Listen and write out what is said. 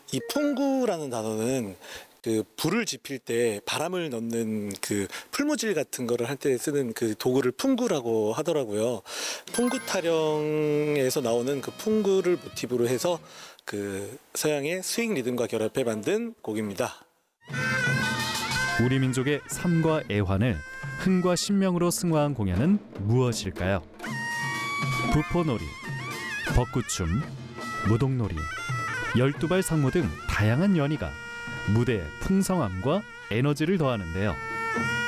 이 풍구라는 단어는 그 불을 지필 때 바람을 넣는 그 풀무질 같은 거를 할 때 쓰는 그 도구를 풍구라고 하더라고요. 풍구 타령에서 나오는 그 풍구를 모티브로 해서 그 서양의 스윙 리듬과 결합해 만든 곡입니다. 우리 민족의 삶과 애환을 흥과 신명으로 승화한 공연은 무엇일까요? 부포놀이, 벚꽃춤, 무동놀이, 12발 상무 등 다양한 연희가 무대의 풍성함과 에너지를 더하는데요.